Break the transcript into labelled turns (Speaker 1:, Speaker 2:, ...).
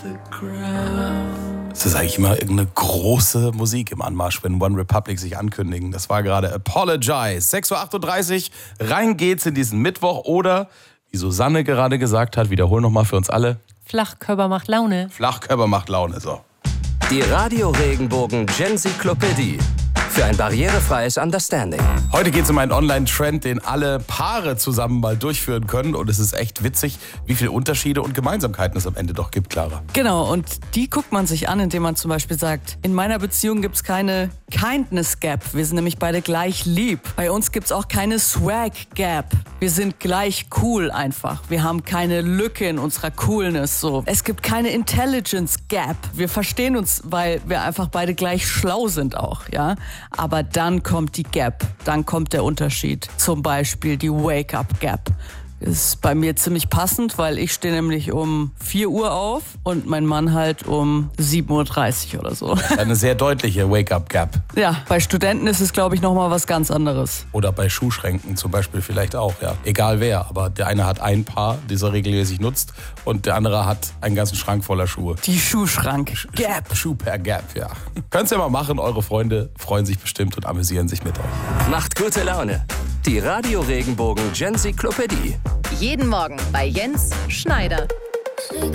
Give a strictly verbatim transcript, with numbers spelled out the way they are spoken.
Speaker 1: Es ist eigentlich immer irgendeine große Musik im Anmarsch, wenn One Republic sich ankündigen. Das war gerade Apologize. sechs Uhr achtunddreißig, rein geht's in diesen Mittwoch. Oder, wie Susanne gerade gesagt hat, wiederhol nochmal für uns alle.
Speaker 2: Flachkörper macht Laune.
Speaker 1: Flachkörper macht Laune, so.
Speaker 3: Die Radio-Regenbogen Genzyklopädie. Für ein barrierefreies Understanding.
Speaker 1: Heute geht es um einen Online-Trend, den alle Paare zusammen mal durchführen können. Und es ist echt witzig, wie viele Unterschiede und Gemeinsamkeiten es am Ende doch gibt, Clara.
Speaker 4: Genau, und die guckt man sich an, indem man zum Beispiel sagt, in meiner Beziehung gibt es keine Kindness Gap. Wir sind nämlich beide gleich lieb. Bei uns gibt es auch keine Swag Gap. Wir sind gleich cool einfach. Wir haben keine Lücke in unserer Coolness. So. Es gibt keine Intelligence Gap. Wir verstehen uns, weil wir einfach beide gleich schlau sind auch, ja. Aber dann kommt die Gap, dann kommt der Unterschied. Zum Beispiel die Wake-up-Gap. Ist bei mir ziemlich passend, weil ich stehe nämlich um vier Uhr auf und mein Mann halt um sieben Uhr dreißig oder so.
Speaker 1: Eine sehr deutliche Wake-up-Gap.
Speaker 4: Ja, bei Studenten ist es, glaube ich, nochmal was ganz anderes.
Speaker 1: Oder bei Schuhschränken zum Beispiel vielleicht auch, ja. Egal wer, aber der eine hat ein Paar, das er regelmäßig nutzt, und der andere hat einen ganzen Schrank voller Schuhe.
Speaker 4: Die Schuhschrank-Gap.
Speaker 1: Schuh per Gap, ja. Könnt's ja mal machen, eure Freunde freuen sich bestimmt und amüsieren sich mit euch.
Speaker 3: Macht gute Laune. Die Radio-Regenbogen Genzyklopädie.
Speaker 2: Jeden Morgen bei Jens Schneider.